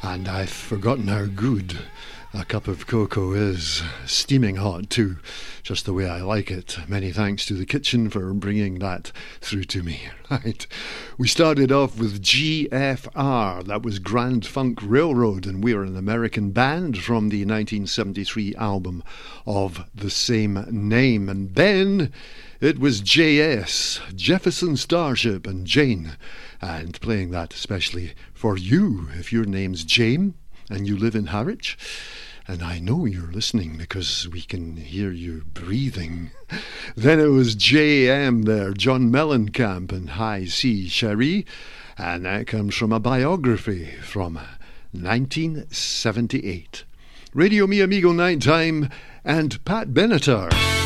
And I've forgotten how good a cup of cocoa is. Steaming hot too, just the way I like it. Many thanks to the kitchen for bringing that through to me. Right, we started off with GFR, that was Grand Funk Railroad, and we're an American band from the 1973 album of the same name. And then it was JS, Jefferson Starship and Jane, and playing that especially for you if your name's Jane and you live in Harwich. And I know you're listening because we can hear you breathing. Then it was JM there, John Mellencamp and High C Cherie. And that comes from a biography from 1978. Radio Mi Amigo Nighttime and Pat Benatar.